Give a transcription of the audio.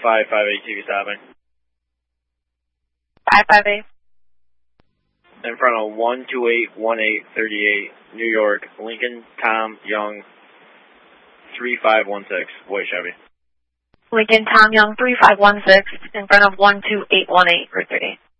558 TV stopping. 558. In front of 1281838, New York, Lincoln Tom Young, 3516, white Chevy. Lincoln Tom Young 3516 in front of 12818 Route 38.